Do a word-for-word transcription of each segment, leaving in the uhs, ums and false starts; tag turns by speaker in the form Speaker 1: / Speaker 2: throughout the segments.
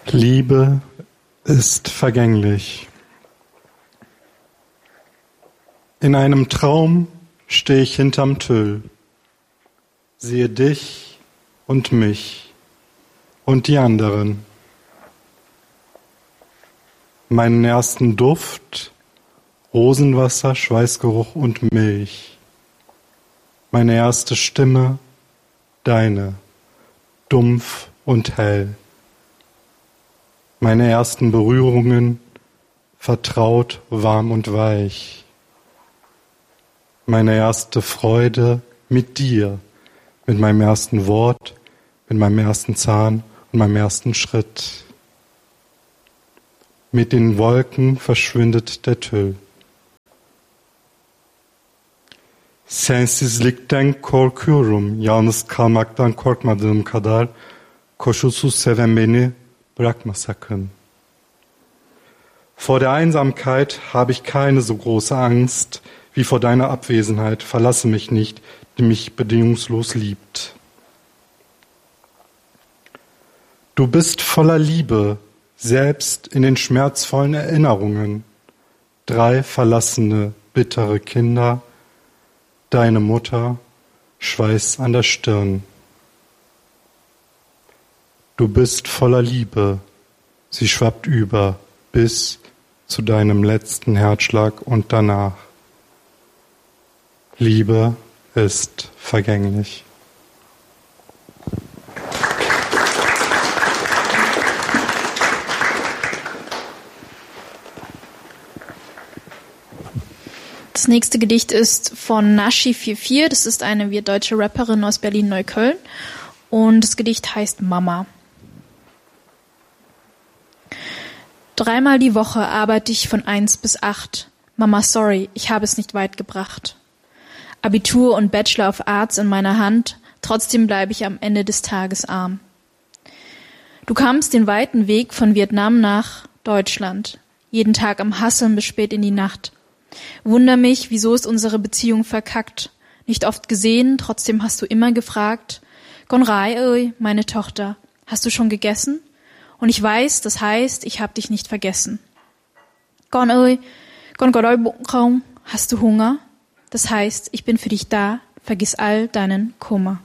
Speaker 1: Liebe ist vergänglich. In einem Traum stehe ich hinterm Tüll, sehe dich und mich und die anderen. Meinen ersten Duft, Rosenwasser, Schweißgeruch und Milch. Meine erste Stimme, deine, dumpf und hell. Meine ersten Berührungen, vertraut, warm und weich. Meine erste Freude mit dir, mit meinem ersten Wort, mit meinem ersten Zahn und meinem ersten Schritt. Mit den Wolken verschwindet der Tüll. Sensizlikten korkuyorum, yalnız kalmaktan korkmadığım kadar koşulsuz seven beni bırakma sakın. Vor der Einsamkeit habe ich keine so große Angst wie vor deiner Abwesenheit. Verlasse mich nicht, die mich bedingungslos liebt. Du bist voller Liebe, selbst in den schmerzvollen Erinnerungen. Drei verlassene, bittere Kinder, deine Mutter, Schweiß an der Stirn. Du bist voller Liebe, sie schwappt über bis zu deinem letzten Herzschlag und danach. Liebe ist vergänglich.
Speaker 2: Das nächste Gedicht ist von Nashi vierundvierzig. Das ist eine wir deutsche Rapperin aus Berlin-Neukölln. Und das Gedicht heißt Mama. Dreimal die Woche arbeite ich von eins bis acht. Mama, sorry, ich habe es nicht weit gebracht. Abitur und Bachelor of Arts in meiner Hand, trotzdem bleibe ich am Ende des Tages arm. Du kamst den weiten Weg von Vietnam nach Deutschland, jeden Tag am Hasseln bis spät in die Nacht. Wunder mich, wieso ist unsere Beziehung verkackt? Nicht oft gesehen, trotzdem hast du immer gefragt. Gonrai, ey, meine Tochter, hast du schon gegessen? Und ich weiß, das heißt, ich hab dich nicht vergessen. Con ơi, con có đói bụng không? Hast du Hunger? Das heißt, ich bin für dich da, vergiss all deinen Kummer.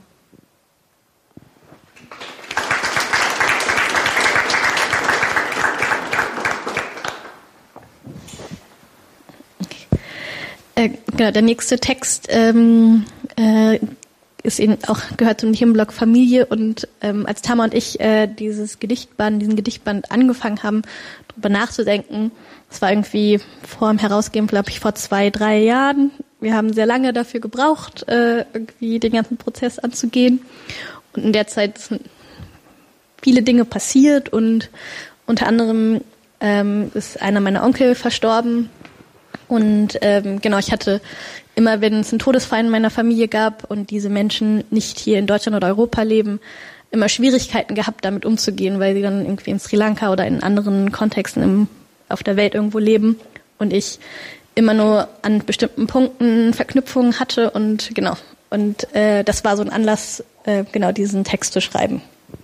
Speaker 3: Äh, genau, der nächste Text ähm, äh, ist eben auch gehört zum Themenblock Familie und ähm, als Tama und ich äh, dieses Gedichtband, diesen Gedichtband angefangen haben, darüber nachzudenken, das war irgendwie vor dem Herausgeben, glaube ich, vor zwei, drei Jahren. Wir haben sehr lange dafür gebraucht, äh, irgendwie den ganzen Prozess anzugehen. Und in der Zeit sind viele Dinge passiert und unter anderem ähm, ist einer meiner Onkel verstorben. Und ähm, genau, ich hatte immer, wenn es einen Todesfall in meiner Familie gab und diese Menschen nicht hier in Deutschland oder Europa leben, immer Schwierigkeiten gehabt, damit umzugehen, weil sie dann irgendwie in Sri Lanka oder in anderen Kontexten im, auf der Welt irgendwo leben und ich immer nur an bestimmten Punkten Verknüpfungen hatte und genau, und äh, das war so ein Anlass, äh, genau diesen Text zu schreiben.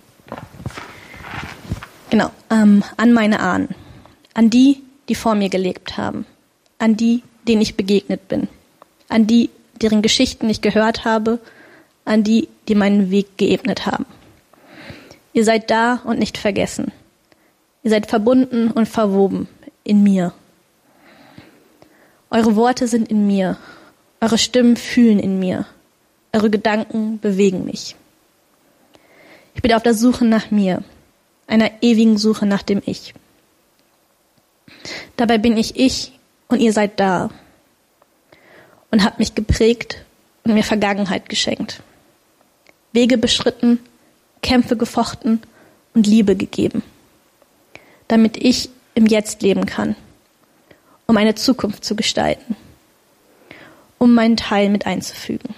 Speaker 3: Genau, ähm, an meine Ahnen, an die, die vor mir gelebt haben, an die, denen ich begegnet bin, an die, deren Geschichten ich gehört habe, an die, die meinen Weg geebnet haben. Ihr seid da und nicht vergessen. Ihr seid verbunden und verwoben in mir. Eure Worte sind in mir. Eure Stimmen fühlen in mir. Eure Gedanken bewegen mich. Ich bin auf der Suche nach mir, einer ewigen Suche nach dem Ich. Dabei bin ich ich und ihr seid da und habt mich geprägt und mir Vergangenheit geschenkt. Wege beschritten, Kämpfe gefochten und Liebe gegeben, damit ich im Jetzt leben kann, um eine Zukunft zu gestalten, um meinen Teil mit einzufügen.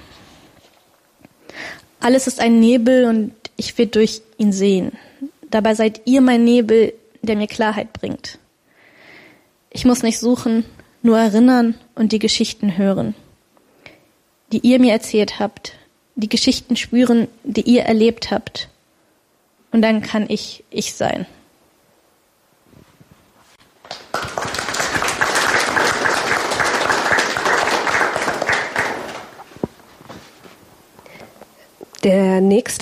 Speaker 3: Alles ist ein Nebel und ich will durch ihn sehen. Dabei seid ihr mein Nebel, der mir Klarheit bringt. Ich muss nicht suchen, nur erinnern und die Geschichten hören, die ihr mir erzählt habt, die Geschichten spüren, die ihr erlebt habt. Und dann kann ich ich sein.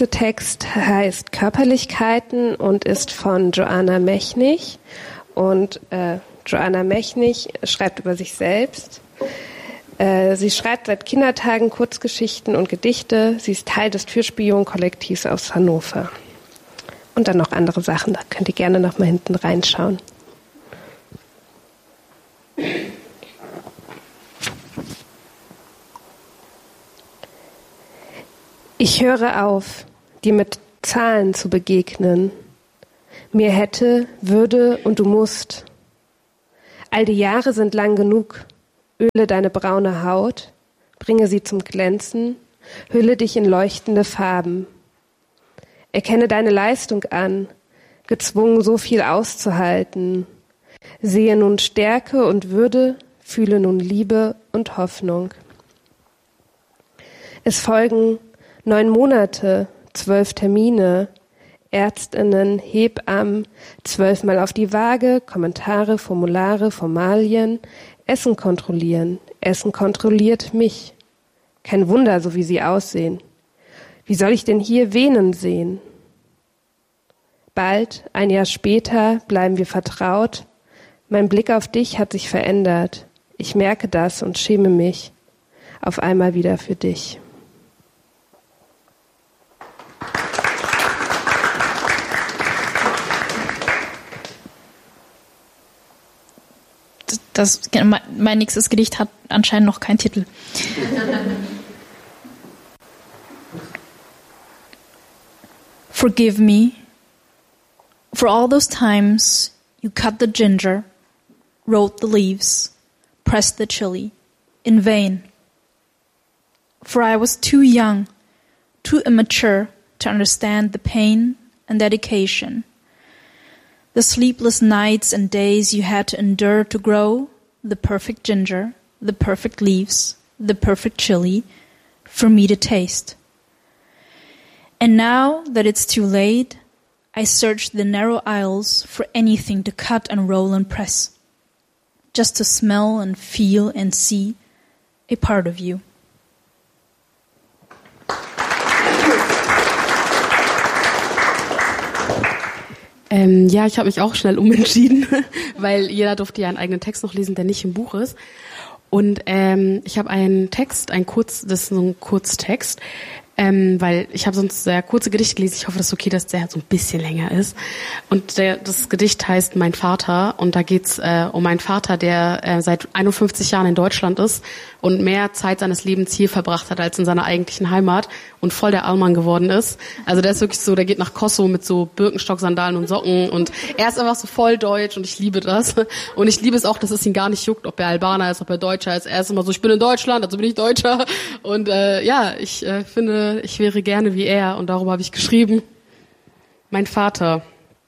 Speaker 4: nächste Text heißt Körperlichkeiten und ist von Joanna Mechnig. Und äh, Joanna Mechnig schreibt über sich selbst. Äh, sie schreibt seit Kindertagen Kurzgeschichten und Gedichte. Sie ist Teil des Türspion-Kollektivs aus Hannover. Und dann noch andere Sachen, da könnt ihr gerne noch mal hinten reinschauen. Ich höre auf, dir mit Zahlen zu begegnen. Mir hätte, würde und du musst. All die Jahre sind lang genug. Öle deine braune Haut, bringe sie zum Glänzen, hülle dich in leuchtende Farben. Erkenne deine Leistung an, gezwungen so viel auszuhalten. Sehe nun Stärke und Würde, fühle nun Liebe und Hoffnung. Es folgen neun Monate, zwölf Termine, Ärztinnen, Hebammen, zwölfmal auf die Waage, Kommentare, Formulare, Formalien, Essen kontrollieren. Essen kontrolliert mich. Kein Wunder, so wie sie aussehen. Wie soll ich denn hier Venen sehen? Bald, ein Jahr später, bleiben wir vertraut. Mein Blick auf dich hat sich verändert. Ich merke das und schäme mich. Auf einmal wieder für dich.
Speaker 2: Das, mein nächstes Gedicht hat anscheinend noch keinen Titel. Forgive me for all those times you cut the ginger, wrote the leaves, pressed the chili, in vain. For I was too young, too immature to understand the pain and dedication. The sleepless nights and days you had to endure to grow the perfect ginger, the perfect leaves, the perfect chili for me to taste. And now that it's too late, I search the narrow aisles for anything to cut and roll and press, just to smell and feel and see a part of you.
Speaker 5: Ähm, ja, ich habe mich auch schnell umentschieden, weil jeder durfte ja einen eigenen Text noch lesen, der nicht im Buch ist. Und ähm, ich habe einen Text, ein kurz, das ist so ein Kurztext, ähm, weil ich habe sonst sehr kurze Gedichte gelesen. Ich hoffe, das ist okay, dass der so ein bisschen länger ist. Und der, das Gedicht heißt Mein Vater, und da geht's äh, um meinen Vater, der äh, seit einundfünfzig Jahren in Deutschland ist und mehr Zeit seines Lebens hier verbracht hat als in seiner eigentlichen Heimat und voll der Allmann geworden ist. Also der ist wirklich so, der geht nach Kosovo mit so Birkenstock-Sandalen und Socken und er ist einfach so voll deutsch und ich liebe das. Und ich liebe es auch, dass es ihn gar nicht juckt, ob er Albaner ist, ob er Deutscher ist. Er ist immer so, ich bin in Deutschland, also bin ich Deutscher. Und äh, ja, ich äh, finde, ich wäre gerne wie er, und darüber habe ich geschrieben. Mein Vater.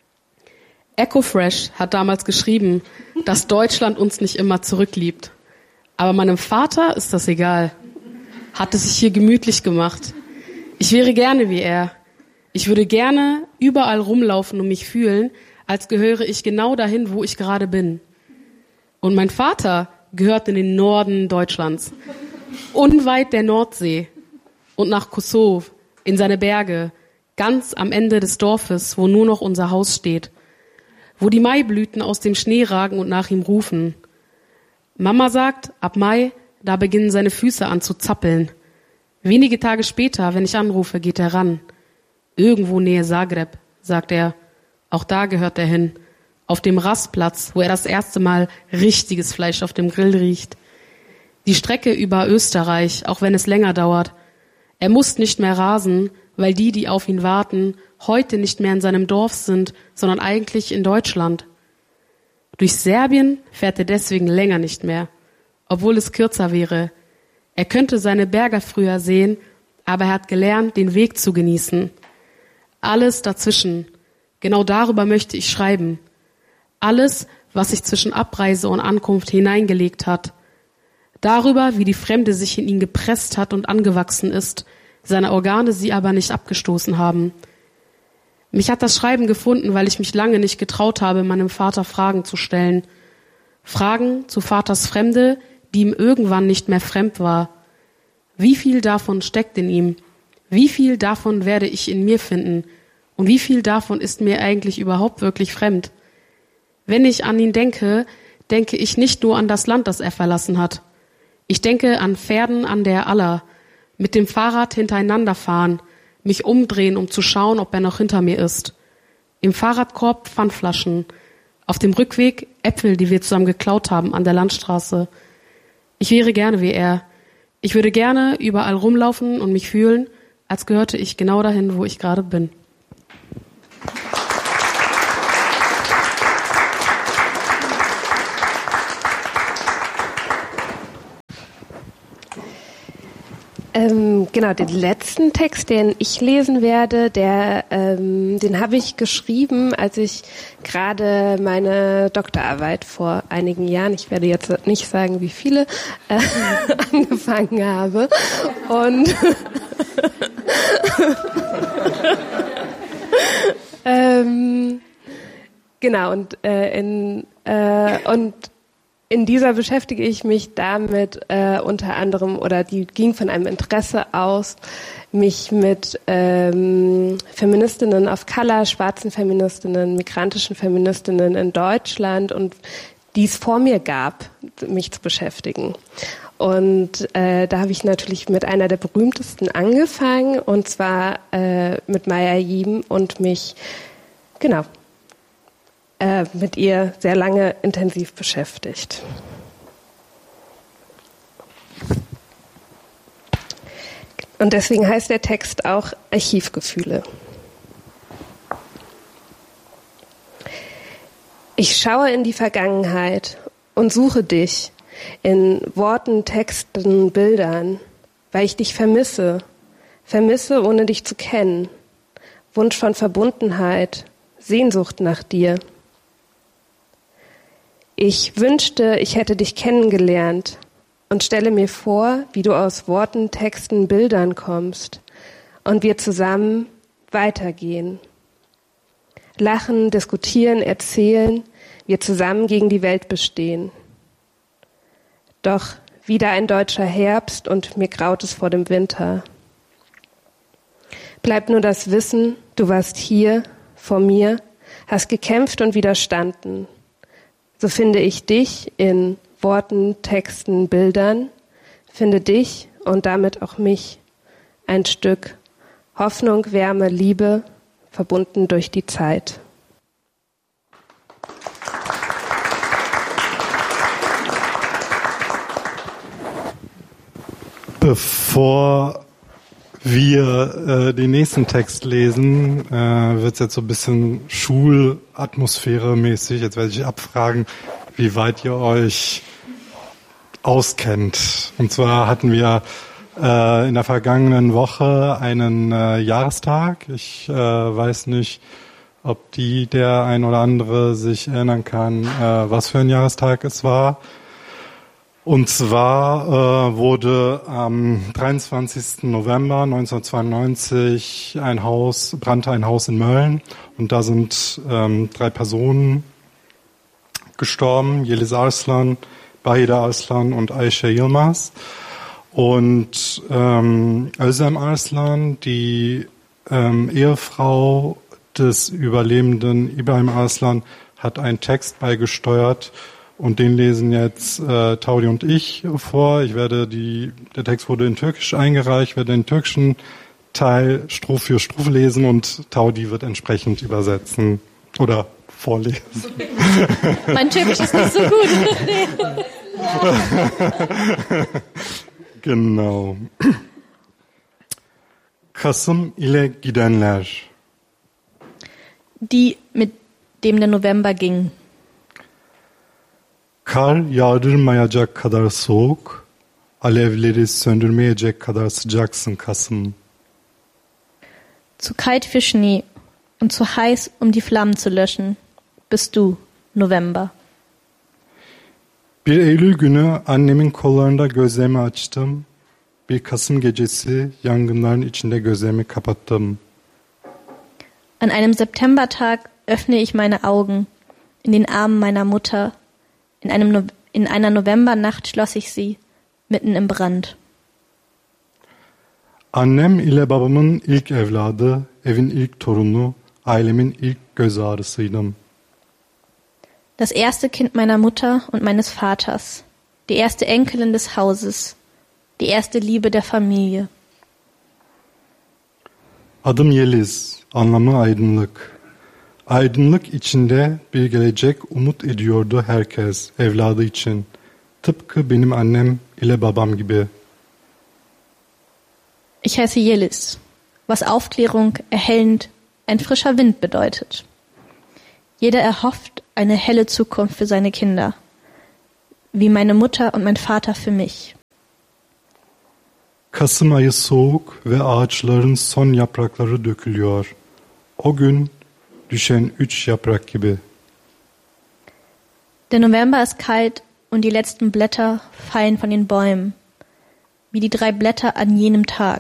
Speaker 5: Echo Fresh hat damals geschrieben, dass Deutschland uns nicht immer zurückliebt. Aber meinem Vater ist das egal. Hat es sich hier gemütlich gemacht. Ich wäre gerne wie er. Ich würde gerne überall rumlaufen und mich fühlen, als gehöre ich genau dahin, wo ich gerade bin. Und mein Vater gehört in den Norden Deutschlands, unweit der Nordsee und nach Kosovo, in seine Berge, ganz am Ende des Dorfes, wo nur noch unser Haus steht, wo die Maiblüten aus dem Schnee ragen und nach ihm rufen. Mama sagt, ab Mai, da beginnen seine Füße an zu zappeln. Wenige Tage später, wenn ich anrufe, geht er ran. Irgendwo nähe Zagreb, sagt er. Auch da gehört er hin. Auf dem Rastplatz, wo er das erste Mal richtiges Fleisch auf dem Grill riecht. Die Strecke über Österreich, auch wenn es länger dauert. Er muss nicht mehr rasen, weil die, die auf ihn warten, heute nicht mehr in seinem Dorf sind, sondern eigentlich in Deutschland. Durch Serbien fährt er deswegen länger nicht mehr, obwohl es kürzer wäre. Er könnte seine Berge früher sehen, aber er hat gelernt, den Weg zu genießen. Alles dazwischen, genau darüber möchte ich schreiben. Alles, was sich zwischen Abreise und Ankunft hineingelegt hat. Darüber, wie die Fremde sich in ihn gepresst hat und angewachsen ist, seine Organe sie aber nicht abgestoßen haben. Mich hat das Schreiben gefunden, weil ich mich lange nicht getraut habe, meinem Vater Fragen zu stellen. Fragen zu Vaters Fremde, die ihm irgendwann nicht mehr fremd war. Wie viel davon steckt in ihm? Wie viel davon werde ich in mir finden? Und wie viel davon ist mir eigentlich überhaupt wirklich fremd? Wenn ich an ihn denke, denke ich nicht nur an das Land, das er verlassen hat. Ich denke an Pferden an der Aller, mit dem Fahrrad hintereinander fahren, mich umdrehen, um zu schauen, ob er noch hinter mir ist. Im Fahrradkorb Pfandflaschen, auf dem Rückweg Äpfel, die wir zusammen geklaut haben an der Landstraße. Ich wäre gerne wie er. Ich würde gerne überall rumlaufen und mich fühlen, als gehörte ich genau dahin, wo ich gerade bin.
Speaker 4: Ähm, genau, den letzten Text, den ich lesen werde, der, ähm, den habe ich geschrieben, als ich gerade meine Doktorarbeit vor einigen Jahren, ich werde jetzt nicht sagen, wie viele, äh, angefangen habe. Und ähm, genau, und äh, in äh, und In dieser beschäftige ich mich damit äh, unter anderem, oder die ging von einem Interesse aus, mich mit ähm, Feministinnen of Color, schwarzen Feministinnen, migrantischen Feministinnen in Deutschland und die es vor mir gab, mich zu beschäftigen. Und äh, da habe ich natürlich mit einer der berühmtesten angefangen, und zwar äh, mit Maya Yim, und mich, genau, mit ihr sehr lange intensiv beschäftigt. Und deswegen heißt der Text auch Archivgefühle. Ich schaue in die Vergangenheit und suche dich in Worten, Texten, Bildern, weil ich dich vermisse, vermisse, ohne dich zu kennen. Wunsch von Verbundenheit, Sehnsucht nach dir. Ich wünschte, ich hätte dich kennengelernt und stelle mir vor, wie du aus Worten, Texten, Bildern kommst und wir zusammen weitergehen. Lachen, diskutieren, erzählen, wir zusammen gegen die Welt bestehen. Doch wieder ein deutscher Herbst und mir graut es vor dem Winter. Bleibt nur das Wissen, du warst hier, vor mir, hast gekämpft und widerstanden. So finde ich dich in Worten, Texten, Bildern, finde dich und damit auch mich, ein Stück Hoffnung, Wärme, Liebe, verbunden durch die Zeit.
Speaker 1: Bevor wir äh, den nächsten Text lesen, äh, wird es jetzt so ein bisschen Schulatmosphäre-mäßig. Jetzt werde ich abfragen, wie weit ihr euch auskennt. Und zwar hatten wir äh, in der vergangenen Woche einen äh, Jahrestag. Ich äh, weiß nicht, ob die der ein oder andere sich erinnern kann, äh, was für ein Jahrestag es war. Und zwar äh, wurde am dreiundzwanzigsten November neunzehnhundertzweiundneunzig ein Haus, brannte ein Haus in Mölln, und da sind ähm, drei Personen gestorben, Yeliz Arslan, Bahide Arslan und Ayşe Yilmaz. Und ähm, Özlem Arslan, die ähm, Ehefrau des Überlebenden Ibrahim Arslan, hat einen Text beigesteuert. Und den lesen jetzt äh, Taudi und ich vor. Ich werde die, der Text wurde in Türkisch eingereicht, werde den türkischen Teil Strophe für Strophe lesen und Taudi wird entsprechend übersetzen oder vorlesen.
Speaker 3: Mein Türkisch ist nicht so gut.
Speaker 1: Genau. Kasım ile gidenler.
Speaker 3: Die, mit dem der November ging.
Speaker 1: Kar yağdırmayacak kadar soğuk, alevleri söndürmeyecek kadar sıcaksın Kasım.
Speaker 3: Zu kalt für Schnee und zu heiß, um die Flammen zu löschen, bist du, November.
Speaker 1: Bir Eylül günü annemin kollarında gözlerimi açtım. Bir Kasım gecesi yangınların içinde gözlerimi kapattım.
Speaker 3: An einem Septembertag öffne ich meine Augen in den Armen meiner Mutter. In, einem no- in einer Novembernacht schloss ich sie, mitten im Brand.
Speaker 1: Annem ile babamın ilk evladı, evin ilk torunu, ailemin ilk göz ağrısıydım.
Speaker 3: Das erste Kind meiner Mutter und meines Vaters, die erste Enkelin des Hauses, die erste Liebe der Familie.
Speaker 1: Adım Yeliz, anlamı aydınlık. Aydınlık içinde bir gelecek umut ediyordu herkes, evladı için. Tıpkı benim annem ile babam gibi.
Speaker 3: Ich heiße Yeliz, was Aufklärung, erhellend, ein frischer Wind bedeutet. Jeder erhofft eine helle Zukunft für seine Kinder, wie meine Mutter und mein Vater für mich.
Speaker 1: Kasım ayı soğuk ve ağaçların son yaprakları dökülüyor. O gün düşen üç yaprak gibi.
Speaker 3: Der November ist kalt und die letzten Blätter fallen von den Bäumen, wie die drei Blätter an jenem Tag.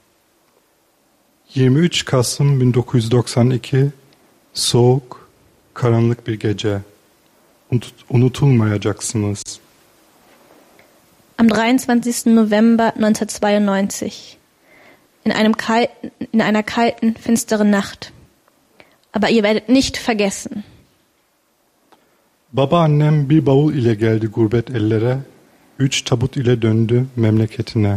Speaker 1: yirmi üç Kasım bin dokuz yüz doksan iki, soğuk, karanlık bir gece. Unut- unutulmayacaksınız.
Speaker 3: Am dreiundzwanzigsten November neunzehnhundertzweiundneunzig, in einem kalten, in einer kalten, finsteren Nacht. Aber ihr werdet nicht vergessen.
Speaker 1: Babaannem bir bavul ile geldi gurbet ellere, üç tabut ile döndü memleketine.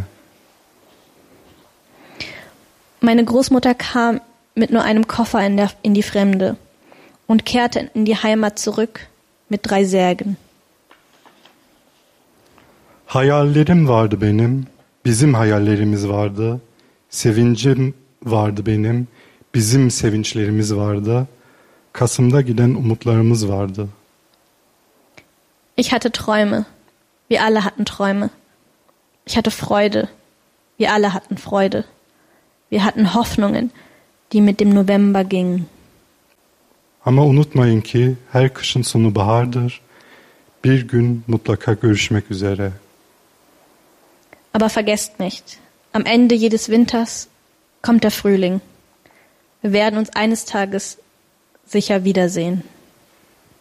Speaker 3: Meine Großmutter kam mit nur einem Koffer in, der, in die Fremde und kehrte in die Heimat zurück mit drei Särgen.
Speaker 1: Hayallerim vardı benim, bizim hayallerimiz vardı. Sevincim vardı benim, bizim sevinçlerimiz vardı. Kasım'da giden umutlarımız vardı.
Speaker 3: Ich hatte Träume. Wir alle hatten Träume. Ich hatte Freude. Wir alle hatten Freude. Wir hatten Hoffnungen, die mit dem November gingen.
Speaker 1: Ama unutmayın ki her kışın sonu bahardır. Bir gün mutlaka görüşmek üzere.
Speaker 3: Aber vergesst nicht, am Ende jedes Winters kommt der Frühling. Wir werden uns eines Tages sicher wiedersehen.